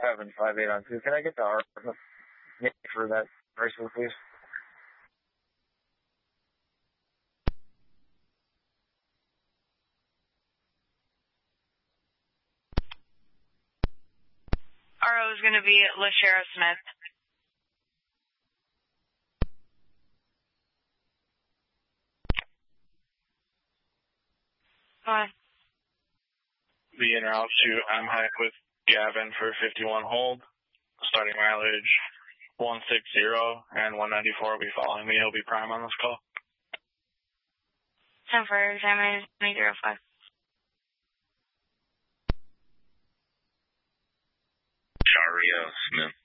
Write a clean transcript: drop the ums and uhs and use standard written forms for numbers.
758 on 2. Can I get the R for that person, please? RO is going to be LaShara Smith. Hi. Be en route to MHEC with Gavin for 51 hold. Starting mileage 160 and 194 will be following me. He'll be prime on this call. 10 for examination 805. Shario Smith.